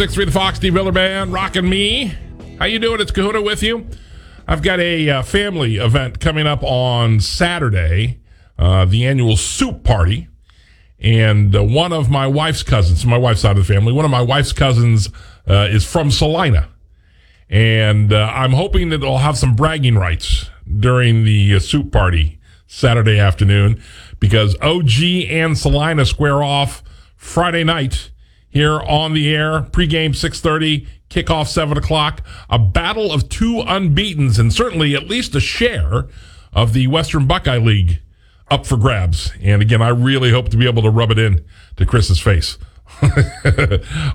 106.3 The Fox, Steve Miller Band, rocking me. How you doing? It's Kahuna with you. I've got a family event coming up on Saturday, the annual soup party. And one of my wife's cousins, my wife's side of the family, one of my wife's cousins is from Salina. And I'm hoping that I'll have some bragging rights during the soup party Saturday afternoon, because OG and Salina square off Friday night here on the air. Pregame 6:30, kickoff 7 o'clock. A battle of two unbeatens, and certainly at least a share of the Western Buckeye League up for grabs. And again, I really hope to be able to rub it in to Chris's face.